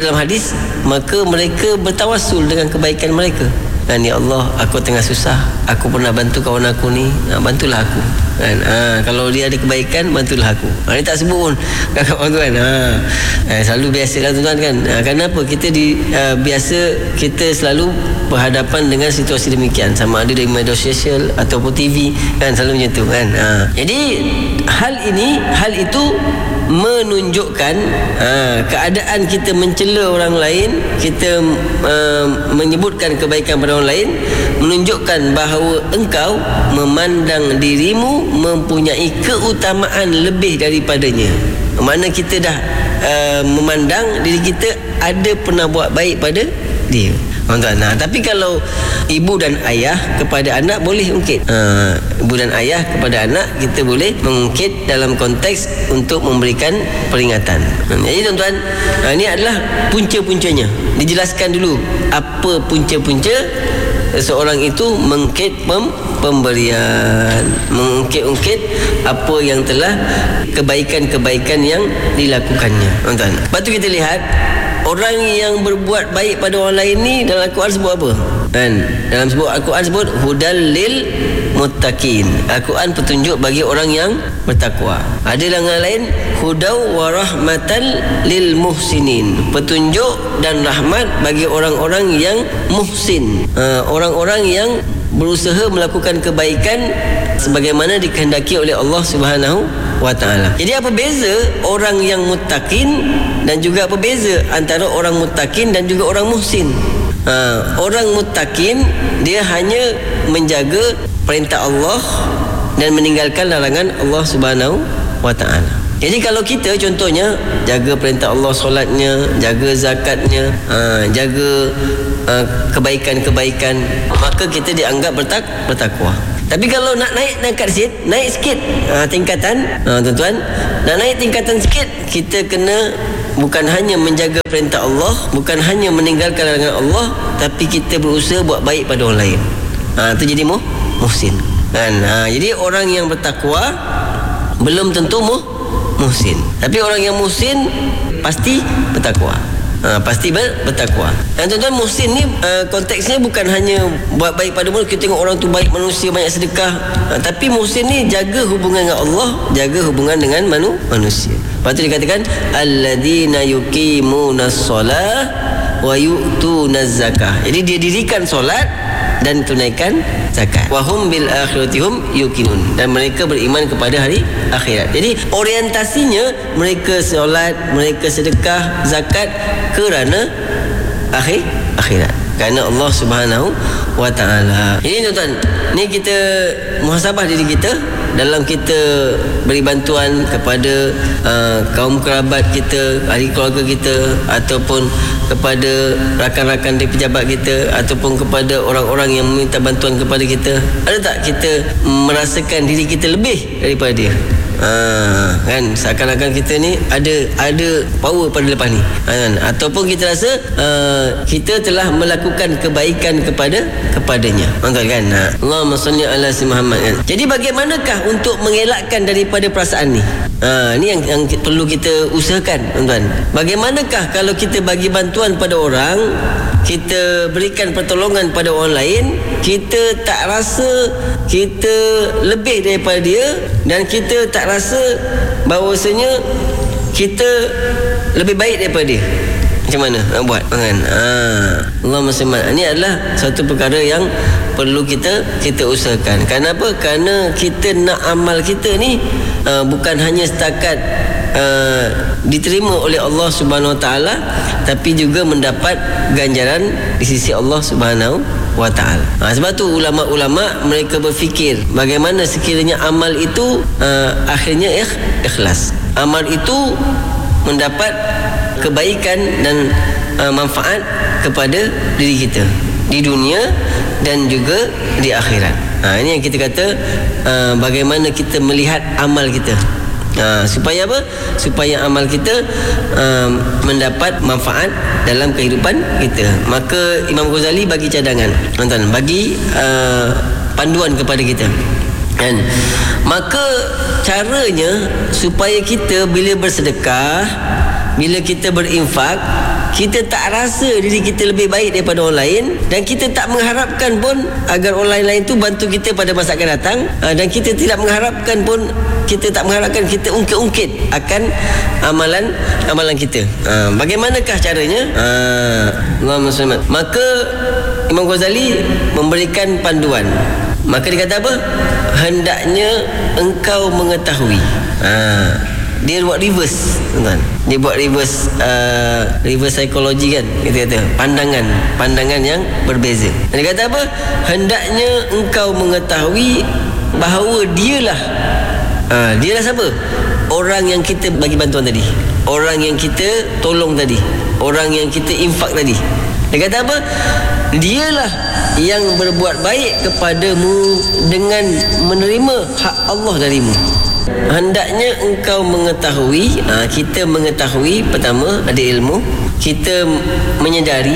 dalam hadis, maka mereka bertawassul dengan kebaikan mereka. Kan, ya Allah, aku tengah susah, aku pernah bantu kawan aku ni, bantulah aku. Kan, kalau dia ada kebaikan, bantulah aku. Dia tak sebut pun kawan tu kan. Selalu biasalah tuan kan. Kenapa kita biasa kita selalu berhadapan dengan situasi demikian, sama ada dari media sosial ataupun TV kan, selalu macam tu kan. Jadi hal itu menunjukkan keadaan kita mencela orang lain, kita menyebutkan kebaikan pada orang lain, menunjukkan bahawa engkau memandang dirimu mempunyai keutamaan lebih daripadanya. Mana kita dah memandang diri kita ada pernah buat baik pada dia. Tapi kalau ibu dan ayah kepada anak boleh ungkit. Ibu dan ayah kepada anak kita boleh mengungkit dalam konteks untuk memberikan peringatan. Jadi tuan-tuan, ini adalah punca-puncanya. Dijelaskan dulu apa punca-punca seorang itu mengungkit pemberian, mengungkit apa yang telah kebaikan-kebaikan yang dilakukannya. Tuan-tuan, lepas tu kita lihat orang yang berbuat baik pada orang lain ni dalam Al-Quran sebut apa? Dan dalam Al-Quran sebut hudal lil muttaqin. Al-Quran petunjuk bagi orang yang bertakwa. Ada dalam lain hudau wa rahmatan lil muhsinin. Petunjuk dan rahmat bagi orang-orang yang muhsin. Orang-orang yang berusaha melakukan kebaikan sebagaimana dikehendaki oleh Allah Subhanahu wa ta'ala. Jadi apa beza orang yang muttaqin dan juga apa beza antara orang muttaqin dan juga orang muhsin? Orang muttaqin dia hanya menjaga perintah Allah dan meninggalkan larangan Allah Subhanahu wa ta'ala. Jadi kalau kita contohnya jaga perintah Allah, solatnya, jaga zakatnya, jaga kebaikan-kebaikan, maka kita dianggap bertakwa. Tapi kalau nak naik sikit tingkatan, tuan-tuan, nak naik tingkatan sikit, kita kena bukan hanya menjaga perintah Allah, bukan hanya meninggalkan larangan Allah, tapi kita berusaha buat baik pada orang lain. Itu jadi muhsin. Kan? Jadi orang yang bertakwa belum tentu muhsin. Tapi orang yang muhsin pasti bertakwa. Pasti bertakwa. Dan tuan-tuan, muhsin ni konteksnya bukan hanya buat baik pada mulut. Kita tengok orang tu baik manusia, banyak sedekah, tapi muhsin ni jaga hubungan dengan Allah, jaga hubungan dengan manusia. Lepas tu dikatakan alladzina yuqimunas solah wa yu'tunaz zakah. Jadi dia dirikan solat dan tunaikan zakat. Wa hum bil akhiratihum yuqinun. Dan mereka beriman kepada hari akhirat. Jadi orientasinya mereka solat, mereka sedekah, zakat kerana akhirat. Kerana Allah Subhanahu wa ta'ala. Ini tuan-tuan, ni kita muhasabah diri kita dalam kita beri bantuan kepada kaum kerabat kita, ahli keluarga kita, ataupun kepada rakan-rakan di pejabat kita, ataupun kepada orang-orang yang meminta bantuan kepada kita. Ada tak kita merasakan diri kita lebih daripada dia? Kan, seakan-akan kita ni ada power pada lepas ni, kan? Ataupun kita rasa kita telah melakukan kebaikan kepadanya, kan? Allahumma salli ala si Muhammad, kan? Jadi bagaimanakah untuk mengelakkan daripada perasaan ni? Ni yang perlu kita usahakan, tuan-tuan. Bagaimanakah kalau kita bagi bantuan pada orang, kita berikan pertolongan pada orang lain, kita tak rasa kita lebih daripada dia, dan kita tak rasa bahawasanya kita lebih baik daripada dia. Macam mana nak buat, kan? Allahumma salli. Ini adalah satu perkara yang perlu kita usahakan. Kenapa? Kerana kita nak amal kita ni bukan hanya setakat diterima oleh Allah Subhanahu wa ta'ala, tapi juga mendapat ganjaran di sisi Allah Subhanahu wa ta'ala. Sebab tu ulama-ulama mereka berfikir bagaimana sekiranya amal itu akhirnya ikhlas. Amal itu mendapat kebaikan dan manfaat kepada diri kita di dunia dan juga di akhirat. Ini yang kita kata bagaimana kita melihat amal kita. Supaya apa? Supaya amal kita mendapat manfaat dalam kehidupan kita. Maka Imam Ghazali bagi cadangan, tuan-tuan, bagi panduan kepada kita. Dan maka caranya supaya kita bila bersedekah, bila kita berinfak, kita tak rasa diri kita lebih baik daripada orang lain, dan kita tak mengharapkan pun agar orang lain tu bantu kita pada masa akan datang, dan kita tidak mengharapkan pun, kita tak mengharapkan kita ungkit-ungkit akan amalan kita. Bagaimanakah caranya? Allahumma salli. Maka Imam Ghazali memberikan panduan. Maka dia kata apa? Hendaknya engkau mengetahui. Dia buat reverse, tuan. Dia buat reverse psikologi kan. Kita kata pandangan yang berbeza. Dia kata apa? Hendaknya engkau mengetahui bahawa dialah siapa? Orang yang kita bagi bantuan tadi, orang yang kita tolong tadi, orang yang kita infak tadi. Dia kata apa? Dialah yang berbuat baik kepadamu dengan menerima hak Allah darimu. Hendaknya engkau mengetahui, kita mengetahui, pertama ada ilmu, kita menyedari,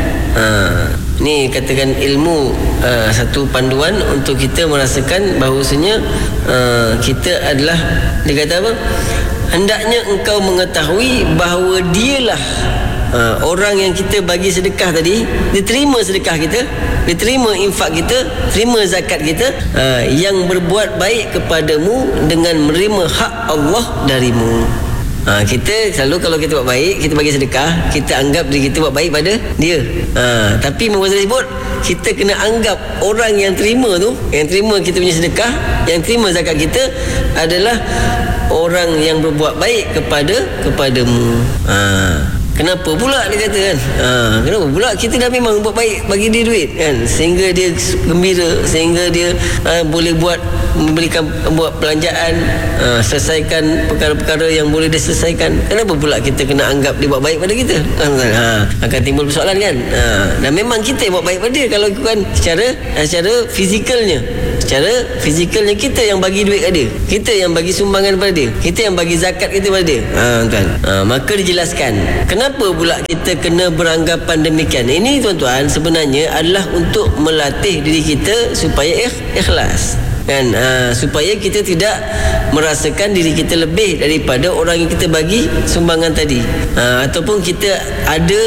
ni katakan ilmu, satu panduan untuk kita merasakan bahawasanya kita adalah, dia kata apa? Hendaknya engkau mengetahui bahawa dialah orang yang kita bagi sedekah tadi, dia terima sedekah kita, dia terima infak kita, terima zakat kita, yang berbuat baik kepadamu dengan menerima hak Allah darimu. Kita selalu kalau kita buat baik, kita bagi sedekah, kita anggap diri kita buat baik pada dia. Tapi Muhammad sebut, kita kena anggap orang yang terima tu, yang terima kita punya sedekah, yang terima zakat kita adalah orang yang berbuat baik kepadamu. Kenapa pula dia kata kan? Kenapa pula kita dah memang buat baik bagi dia duit kan, sehingga dia gembira, sehingga dia boleh buat belanjaan, selesaikan perkara-perkara yang boleh diselesaikan. Kenapa pula kita kena anggap dia buat baik pada kita? Akan timbul persoalan kan. Dan memang kita buat baik pada dia kalau bukan secara fizikalnya. Secara fizikalnya kita yang bagi duit pada dia, kita yang bagi sumbangan pada dia, kita yang bagi zakat kita pada dia. Tuan, maka dijelaskan kenapa pula kita kena beranggapan demikian. Ini tuan-tuan sebenarnya adalah untuk melatih diri kita supaya ikhlas. Dan supaya kita tidak merasakan diri kita lebih daripada orang yang kita bagi sumbangan tadi, ataupun kita ada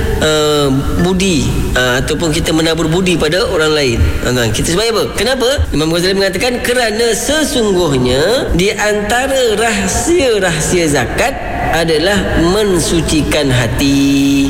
budi, ataupun kita menabur budi pada orang lain. Kita sebab apa? Kenapa? Imam Ghazali mengatakan kerana sesungguhnya di antara rahsia-rahsia zakat adalah mensucikan hati,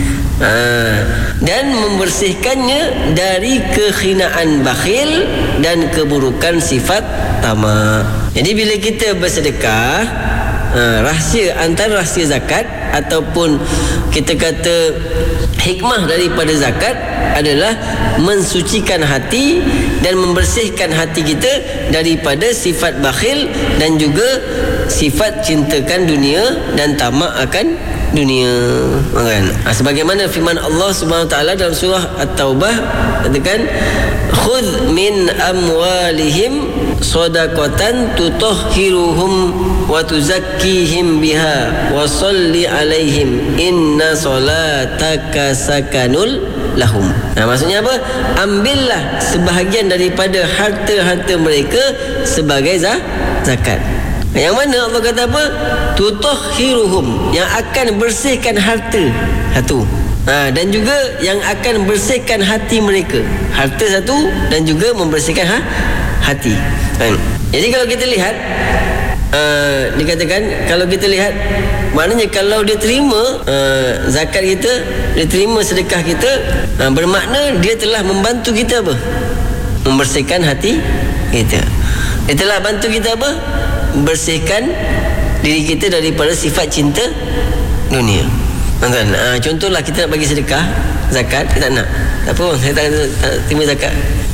dan membersihkannya dari kekhinaan bakhil dan keburukan sifat tamak. Jadi bila kita bersedekah, antara rahsia zakat ataupun kita kata hikmah daripada zakat adalah mensucikan hati dan membersihkan hati kita daripada sifat bakhil dan juga sifat cintakan dunia dan tamak akan dunia, kan? Sebagaimana firman Allah Subhanahu wa taala dalam surah At-Taubah, katakan khudh min amwalihim shadaqatan tutahhiruhum wa tuzakkihim biha wa shalli alaihim inna salataka sakanul lahum. Maksudnya apa? Ambillah sebahagian daripada harta-harta mereka sebagai zakat. Yang mana Allah kata apa? Tutahhiruhum, yang akan bersihkan harta satu, dan juga yang akan bersihkan hati mereka. Harta satu dan juga membersihkan hati. Jadi kalau kita lihat, dikatakan kalau kita lihat, maknanya kalau dia terima zakat kita, dia terima sedekah kita, bermakna dia telah membantu kita apa? Membersihkan hati kita. Dia telah bantu kita apa? Bersihkan diri kita daripada sifat cinta dunia. Contohlah kita nak bagi sedekah zakat, kita tak nak, tak apa, saya tak terima zakat,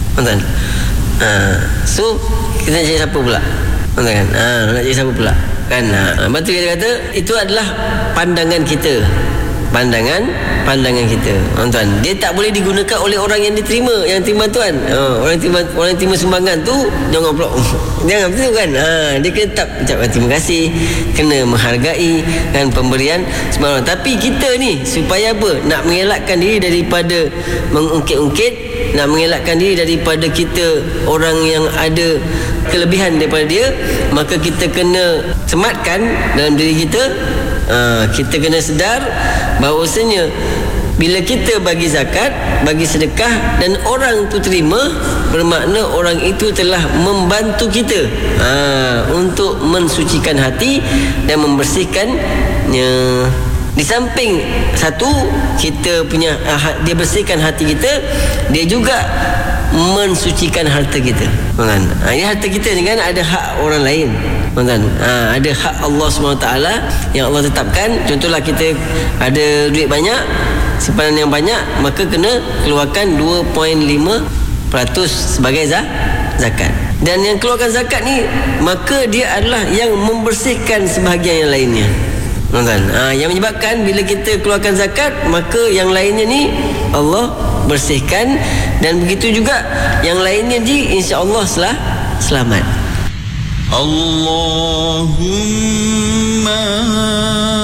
so kita nak cari siapa pula, nak cari siapa pula kan. Lepas tu kita kata itu adalah pandangan kita, pandangan kita, tuan. Dia tak boleh digunakan oleh orang yang diterima, yang terima tuan. Orang yang terima sumbangan tu jangan pula jangan betul kan. Dia kena tetap ucapkan terima kasih, kena menghargai kan pemberian semua. Tapi kita ni supaya apa? Nak mengelakkan diri daripada mengungkit-ungkit, nak mengelakkan diri daripada kita orang yang ada kelebihan daripada dia, maka kita kena sematkan dalam diri kita kita kena sedar bahawasanya bila kita bagi zakat, bagi sedekah dan orang tu terima, bermakna orang itu telah membantu kita untuk mensucikan hati dan membersihkannya. Di samping satu, kita punya dia bersihkan hati kita, dia juga mensucikan harta kita. Ini harta kita ni kan ada hak orang lain. Ada hak Allah SWT yang Allah tetapkan. Contohlah kita ada duit banyak, simpanan yang banyak, maka kena keluarkan 2.5% sebagai zakat. Dan yang keluarkan zakat ni, maka dia adalah yang membersihkan sebahagian yang lainnya. Yang menyebabkan bila kita keluarkan zakat, maka yang lainnya ni Allah bersihkan, dan begitu juga yang lainnya insya-Allah selamat. Allahumma